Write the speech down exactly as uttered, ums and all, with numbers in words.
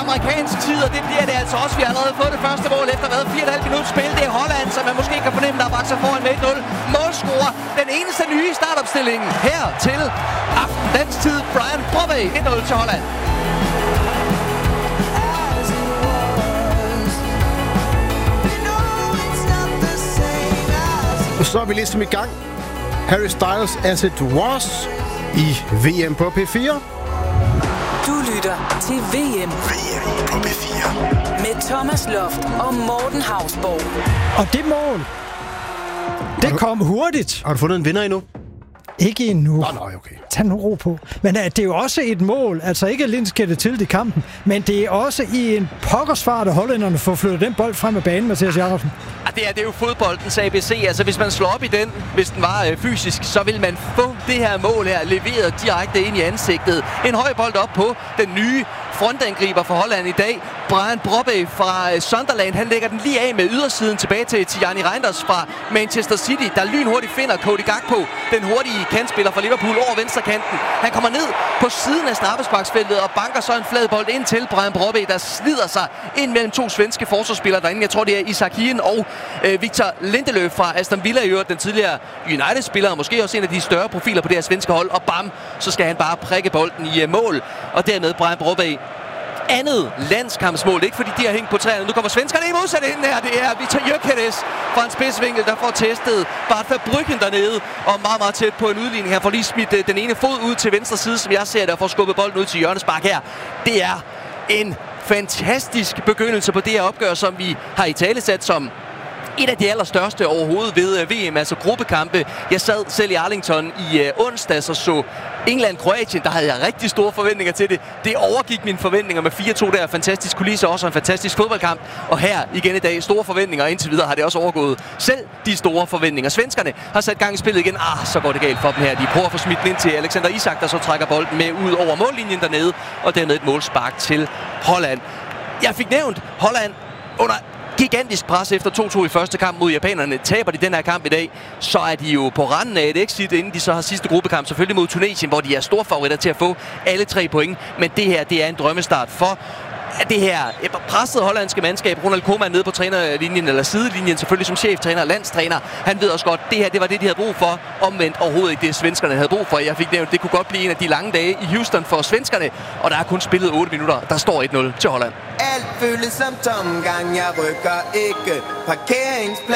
amerikansk tid, og det bliver det altså også. Vi har allerede fået det første mål efter hvad? fire komma fem minutter spil. Det er Holland, som man måske kan fornemme, der har bragt sig foran med et nul. Målscorer. Den eneste nye i startopstillingen her til aften dansk tid. Brian Brobbey. et nul til Holland. Så er vi ligesom i gang. Harry Styles As It Was i V M på P fire. Du lytter til V M. V M på P fire. Med Thomas Loft og Morten Hausborg. Og det mål, det kom hurtigt. Har du fundet en vinder endnu? Ikke endnu. Nå, nej, okay. Tag nu ro på. Men uh, det er jo også et mål, altså ikke alene skal det til i kampen, men det er også i en pokkersfart, at hollænderne får flyttet den bold frem af banen, Mathias Jakobsen. Det er, det er jo fodboldens A B C. Altså, hvis man slår op i den, hvis den var øh, fysisk, så vil man få det her mål her leveret direkte ind i ansigtet. En høj bold op på den nye frontangriber for Holland i dag. Brian Brobbey fra øh, Sunderland, han lægger den lige af med ydersiden tilbage til Tijani Reinders fra Manchester City, der lynhurtigt finder Cody Gakpo, den hurtige kantspiller fra Liverpool, over venstre kanten. Han kommer ned på siden af straffesparksfeltet og banker så en flad bold ind til Brian Brobbey, der slider sig ind mellem to svenske forsvarsspillere derinde. Jeg tror, det er Isak Hien og øh, Victor Lindelöf fra Aston Villa, i øvrigt den tidligere United-spiller, og måske også en af de større profiler på det her svenske hold. Og bam, så skal han bare prikke bolden i uh, mål. Og dermed Brian Brobbey andet landskampsmål, ikke fordi de har hængt på træerne. Nu kommer svenskerne i modsat ind her. Det er Victor Gyökeres fra en spidsvinkel, der får testet Bart Verbruggen dernede, og meget, meget tæt på en udligning. Han får lige smidt den ene fod ud til venstre side, som jeg ser der, får skubbet bolden ud til hjørnespark her. Det er en fantastisk begyndelse på det her opgør, som vi har i talesat som et af de allerstørste overhovedet ved V M, altså gruppekampe. Jeg sad selv i Arlington i uh, onsdags og så England-Kroatien. Der havde jeg rigtig store forventninger til det. Det overgik mine forventninger med fire to der. Fantastisk kulisse, også en fantastisk fodboldkamp. Og her igen i dag, store forventninger. Indtil videre har det også overgået selv de store forventninger. Svenskerne har sat gang i spillet igen. Ah, så går det galt for dem her. De prøver at få smidt ind til Alexander Isak, der så trækker bolden med ud over mållinjen dernede. Og dermed et målspark til Holland. Jeg fik nævnt Holland under gigantisk pres efter to to i første kamp mod japanerne. Taber de den her kamp i dag, så er de jo på randen af et exit, inden de så har sidste gruppekamp, selvfølgelig mod Tunesien, hvor de er store favoritter til at få alle tre point. Men det her, det er en drømmestart for det her pressede hollandske mandskab. Ronald Koeman nede på trænerlinjen, eller sidelinjen, selvfølgelig som cheftræner og landstræner. Han ved også godt, det her, det var det, de havde brug for. Omvendt overhovedet ikke det, svenskerne havde brug for. Jeg fik nævnt, det kunne godt blive en af de lange dage i Houston for svenskerne, og der er kun spillet otte minutter. Der står et nul til Holland. Alt føles som tomgang, jeg rykker ikke. Parkeringsplads